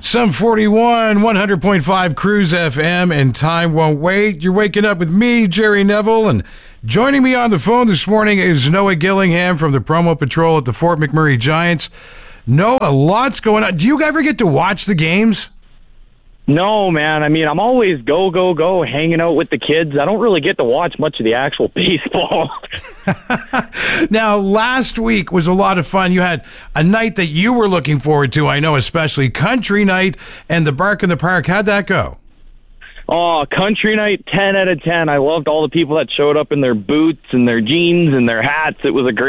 Some 41, 100.5 Cruise FM, and Time Won't Wait. You're waking up with me, Jerry Neville, and joining me on the phone this morning is Noah Gillingham from the Promo Patrol at the Fort McMurray Giants. Noah, lots going on. Do you ever get to watch the games? No, man. I mean, I'm always go, hanging out with the kids. I don't really get to watch much of the actual baseball. Now, last week was a lot of fun. You had a night that you were looking forward to, I know, especially Country Night and the Bark in the Park. How'd that go? Oh, Country Night, 10 out of 10. I loved all the people that showed up in their boots and their jeans and their hats. It was a great